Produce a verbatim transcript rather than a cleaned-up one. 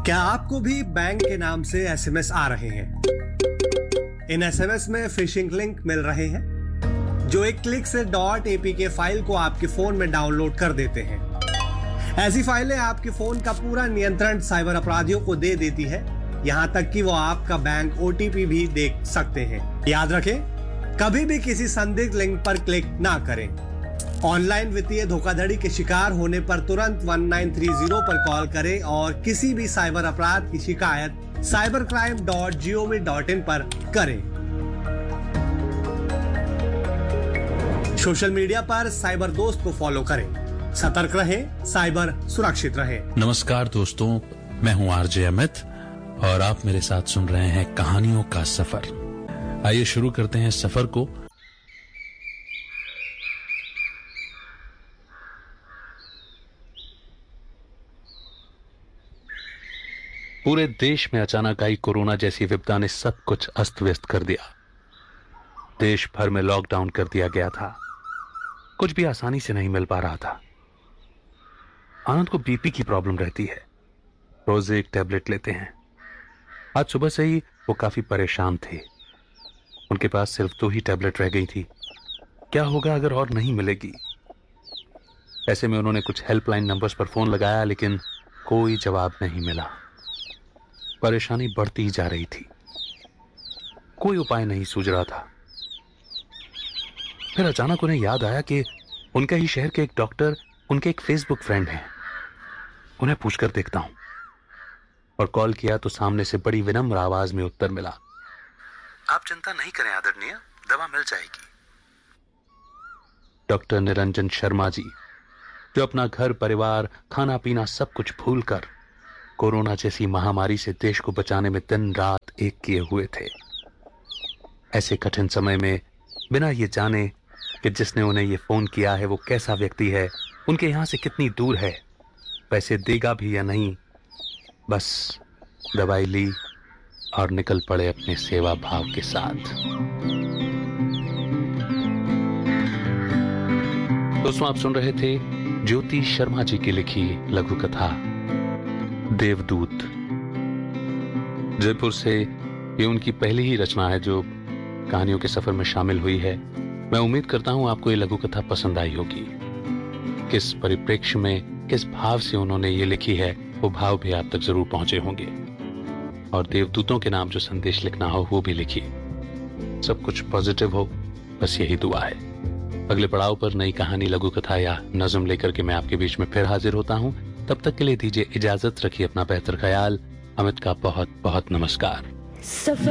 क्या आपको भी बैंक के नाम से एसएमएस आ रहे हैं? इन एसएमएस में फिशिंग लिंक मिल रहे हैं जो एक क्लिक से डॉट एपीके फाइल को आपके फोन में डाउनलोड कर देते हैं। ऐसी फाइलें आपके फोन का पूरा नियंत्रण साइबर अपराधियों को दे देती है, यहां तक कि वो आपका बैंक ओटीपी भी देख सकते हैं। याद रखें, कभी भी किसी संदिग्ध लिंक पर क्लिक ना करें। ऑनलाइन वित्तीय धोखाधड़ी के शिकार होने पर तुरंत वन नाइन थ्री जीरो पर कॉल करें और किसी भी साइबर अपराध की शिकायत cyber crime dot G O V dot in पर करें। सोशल मीडिया पर साइबर दोस्त को फॉलो करें। सतर्क रहें, साइबर सुरक्षित रहें। नमस्कार दोस्तों, मैं हूं आरजे अमित और आप मेरे साथ सुन रहे हैं कहानियों का सफर। आइए शुरू करते हैं सफर को। पूरे देश में अचानक आई कोरोना जैसी विपदा ने सब कुछ अस्त व्यस्त कर दिया। देश भर में लॉकडाउन कर दिया गया था। कुछ भी आसानी से नहीं मिल पा रहा था। आनंद को बीपी की प्रॉब्लम रहती है, रोज एक टैबलेट लेते हैं। आज सुबह से ही वो काफी परेशान थे। उनके पास सिर्फ दो ही टैबलेट रह गई थी। क्या होगा अगर और नहीं मिलेगी? ऐसे में उन्होंने कुछ हेल्पलाइन नंबर्स पर फोन लगाया, लेकिन कोई जवाब नहीं मिला। परेशानी बढ़ती ही जा रही थी। कोई उपाय नहीं सूझ रहा था। फिर अचानक उन्हें याद आया कि उनके ही शहर के एक डॉक्टर उनके एक फेसबुक फ्रेंड हैं। उन्हें पूछकर देखता हूं। और कॉल किया तो सामने से बड़ी विनम्र आवाज में उत्तर मिला, आप चिंता नहीं करें आदरणीय, दवा मिल जाएगी। डॉक्टर निरंजन शर्मा जी, जो अपना घर परिवार खाना पीना सब कुछ भूलकर कोरोना जैसी महामारी से देश को बचाने में दिन रात एक किए हुए थे। ऐसे कठिन समय में बिना ये जाने कि जिसने उन्हें ये फोन किया है वो कैसा व्यक्ति है, उनके यहां से कितनी दूर है, पैसे देगा भी या नहीं, बस दवाई ली और निकल पड़े अपने सेवा भाव के साथ। दोस्तों, आप सुन रहे थे ज्योति शर्मा जी की लिखी लघु कथा देवदूत। जयपुर से ये उनकी पहली ही रचना है जो कहानियों के सफर में शामिल हुई है। मैं उम्मीद करता हूं आपको ये लघु कथा पसंद आई होगी। किस परिप्रेक्ष्य में, किस भाव से उन्होंने ये लिखी है, वो भाव भी आप तक जरूर पहुंचे होंगे। और देवदूतों के नाम जो संदेश लिखना हो वो भी लिखिए। सब कुछ पॉजिटिव हो, बस यही दुआ है। अगले पड़ाव पर नई कहानी, लघु कथा या नज्म लेकर के मैं आपके बीच में फिर हाजिर होता हूं। तब तक के लिए दीजिए इजाजत, रखिए अपना बेहतर ख्याल। अमित का बहुत बहुत नमस्कार।